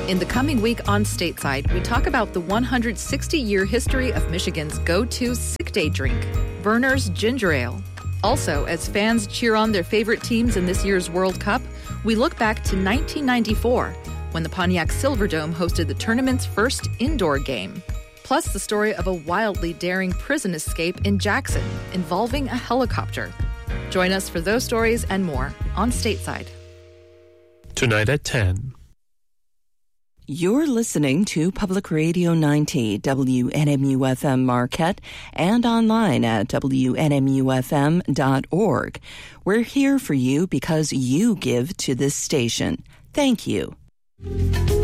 In the coming week on Stateside, we talk about the 160-year history of Michigan's go-to sick day drink, Berner's Ginger Ale. Also, as fans cheer on their favorite teams in this year's World Cup, we look back to 1994, when the Pontiac Silverdome hosted the tournament's first indoor game. Plus, the story of a wildly daring prison escape in Jackson involving a helicopter. Join us for those stories and more on Stateside. Tonight at 10. You're listening to Public Radio 90, WNMU-FM Marquette, and online at WNMUFM.org. We're here for you because you give to this station. Thank you.